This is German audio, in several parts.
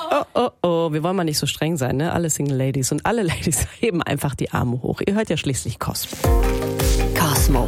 Oh, wir wollen mal nicht so streng sein, ne? Alle Single Ladies und alle Ladies heben einfach die Arme hoch. Ihr hört ja schließlich Cosmo. Cosmo.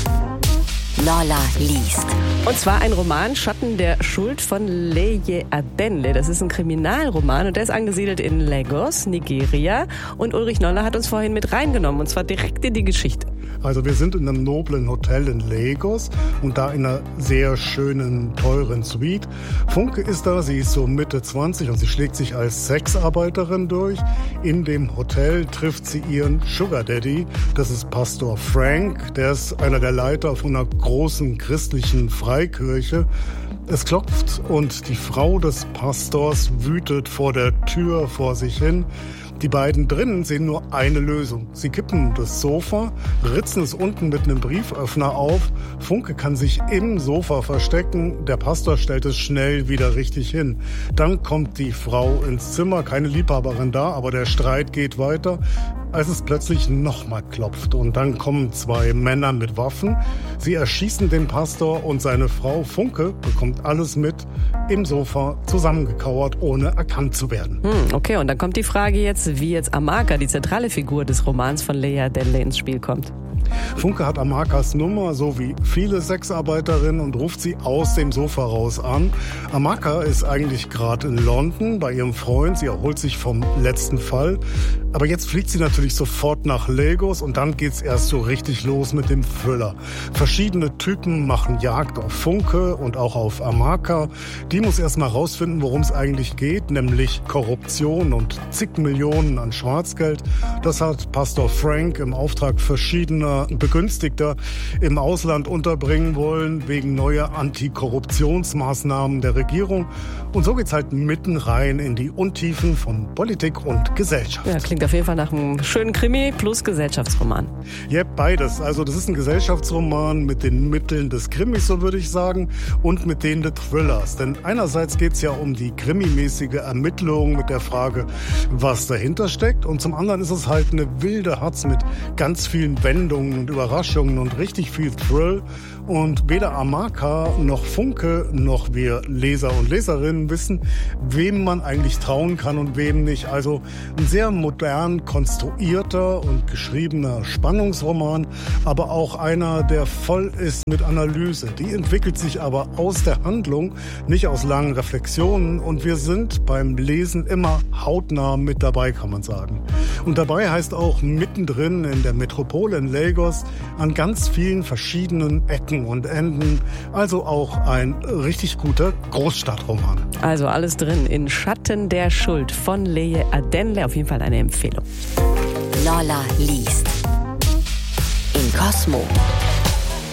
Lola liest. Und zwar ein Roman Schatten der Schuld von Leye Adenle. Das ist ein Kriminalroman und der ist angesiedelt in Lagos, Nigeria. Und Ulrich Noller hat uns vorhin mit reingenommen und zwar direkt in die Geschichte. Also wir sind in einem noblen Hotel in Lagos und da in einer sehr schönen, teuren Suite. Funke ist da, sie ist so Mitte 20 und sie schlägt sich als Sexarbeiterin durch. In dem Hotel trifft sie ihren Sugar Daddy, das ist Pastor Frank. Der ist einer der Leiter von einer großen christlichen Freikirche. Es klopft und die Frau des Pastors wütet vor der Tür vor sich hin. Die beiden drinnen sehen nur eine Lösung. Sie kippen das Sofa, ritzen es unten mit einem Brieföffner auf. Funke kann sich im Sofa verstecken. Der Pastor stellt es schnell wieder richtig hin. Dann kommt die Frau ins Zimmer, keine Liebhaberin da, aber der Streit geht weiter, als es plötzlich nochmal klopft. Und dann kommen zwei Männer mit Waffen. Sie erschießen den Pastor und seine Frau. Funke bekommt alles mit, im Sofa zusammengekauert, ohne erkannt zu werden. Okay, und dann kommt die Frage jetzt, wie jetzt Amaka, die zentrale Figur des Romans von Leye Adenle, ins Spiel kommt. Funke hat Amakas Nummer, so wie viele Sexarbeiterinnen, und ruft sie aus dem Sofa raus an. Amaka ist eigentlich gerade in London bei ihrem Freund. Sie erholt sich vom letzten Fall. Aber jetzt fliegt sie natürlich sofort nach Lagos und dann geht's erst so richtig los mit dem Thriller. Verschiedene Typen machen Jagd auf Funke und auch auf Amaka. Die muss erst mal rausfinden, worum es eigentlich geht, nämlich Korruption und zig Millionen an Schwarzgeld. Das hat Pastor Frank im Auftrag verschiedener Begünstigter im Ausland unterbringen wollen, wegen neuer Antikorruptionsmaßnahmen der Regierung. Und so geht's halt mitten rein in die Untiefen von Politik und Gesellschaft. Ja, klingt auf jeden Fall nach einem schönen Krimi plus Gesellschaftsroman. Ja, beides. Also das ist ein Gesellschaftsroman mit den Mitteln des Krimis, so würde ich sagen, und mit denen des Thrillers. Denn einerseits geht's ja um die krimimäßige Ermittlung mit der Frage, was dahinter steckt. Und zum anderen ist es halt eine wilde Hatz mit ganz vielen Wendungen und Überraschungen und richtig viel Thrill. Und weder Amaka noch Funke noch wir Leser und Leserinnen wissen, wem man eigentlich trauen kann und wem nicht. Also ein sehr modern konstruierter und geschriebener Spannungsroman, aber auch einer, der voll ist mit Analyse. Die entwickelt sich aber aus der Handlung, nicht aus langen Reflexionen. Und wir sind beim Lesen immer hautnah mit dabei, kann man sagen. Und dabei heißt auch mittendrin in der Metropole in Lagos an ganz vielen verschiedenen Ecken und Enden. Also auch ein richtig guter Großstadtroman. Also alles drin in Schatten der Schuld von Leye Adenle. Auf jeden Fall eine Empfehlung. Lola liest. In Cosmo.